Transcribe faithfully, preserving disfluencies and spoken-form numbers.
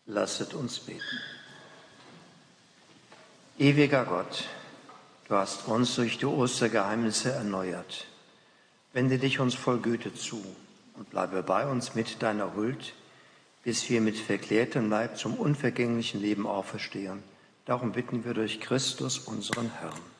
Lasset uns beten. Ewiger Gott, du hast uns durch die Ostergeheimnisse erneuert. Wende dich uns voll Güte zu und bleibe bei uns mit deiner Huld, bis wir mit verklärtem Leib zum unvergänglichen Leben auferstehen. Darum bitten wir durch Christus, unseren Herrn.